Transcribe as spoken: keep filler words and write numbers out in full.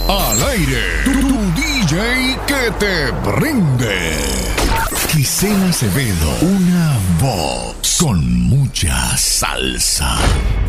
Al aire, tu, tu D J que te prende. Gisela Acevedo, una voz con mucha salsa.